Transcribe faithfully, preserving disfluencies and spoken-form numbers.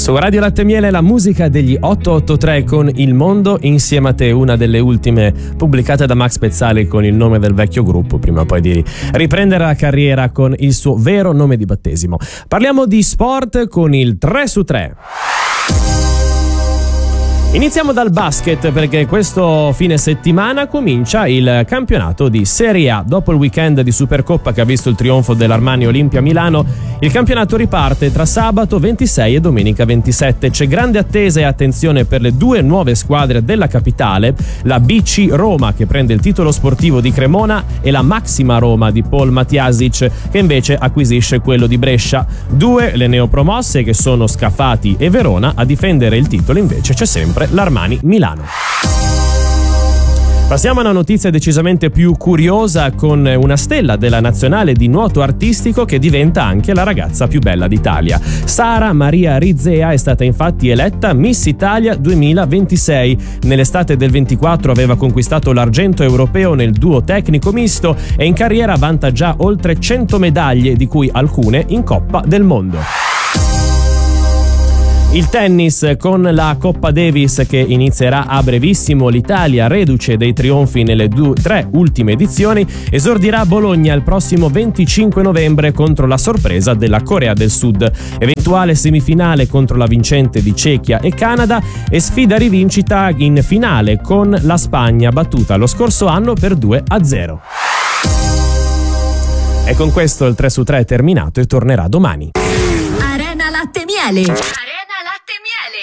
Su Radio Latte e Miele la musica degli otto otto tre con Il Mondo, insieme a te, una delle ultime pubblicate da Max Pezzali con il nome del vecchio gruppo, prima poi di riprendere la carriera con il suo vero nome di battesimo. Parliamo di sport con il tre su tre. Iniziamo dal basket, perché questo fine settimana comincia il campionato di Serie A. Dopo il weekend di Supercoppa che ha visto il trionfo dell'Armani Olimpia Milano, il campionato riparte tra sabato ventisei e domenica ventisette. C'è grande attesa e attenzione per le due nuove squadre della capitale, la B C Roma che prende il titolo sportivo di Cremona e la Maxima Roma di Paul Matjasic che invece acquisisce quello di Brescia. Due le neopromosse che sono Scafati e Verona. A difendere il titolo invece c'è sempre l'Armani Milano. Passiamo a una notizia decisamente più curiosa, con una stella della nazionale di nuoto artistico che diventa anche la ragazza più bella d'Italia. Sara Maria Rizea è stata infatti eletta Miss Italia duemilaventisei. Nell'estate del ventiquattro aveva conquistato l'argento europeo nel duo tecnico misto e in carriera vanta già oltre cento medaglie, di cui alcune in Coppa del Mondo. Il tennis, con la Coppa Davis che inizierà a brevissimo. L'Italia, reduce dei trionfi nelle due, tre ultime edizioni, esordirà a Bologna il prossimo venticinque novembre contro la sorpresa della Corea del Sud. Eventuale semifinale contro la vincente di Cechia e Canada e sfida rivincita in finale con la Spagna, battuta lo scorso anno per due a zero. E con questo il tre su tre è terminato e tornerà domani. Arena Latte e Miele.